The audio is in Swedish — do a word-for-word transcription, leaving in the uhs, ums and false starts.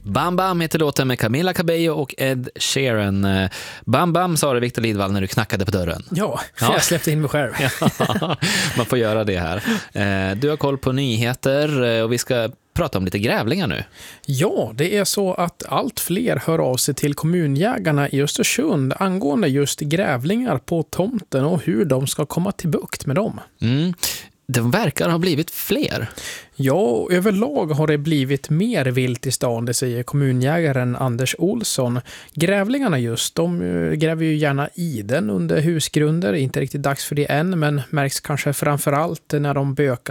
Bam Bam heter låten med Camila Cabello och Ed Sheeran. Bam Bam sa det Victor Lidvall när du knackade på dörren. Ja, Ja. jag släppte in mig själv. Ja, man får göra det här. Du har koll på nyheter och vi ska prata om lite grävlingar nu. Ja, det är så att allt fler hör av sig till kommunjägarna i Östersund angående just grävlingar på tomten och hur de ska komma till bukt med dem. Mm. De verkar ha blivit fler. Ja, överlag har det blivit mer vilt i stan, det säger kommunjägaren Anders Olsson. Grävlingarna just, de gräver ju gärna i den under husgrunder. Inte riktigt dags för det än, men märks kanske framförallt när de bökar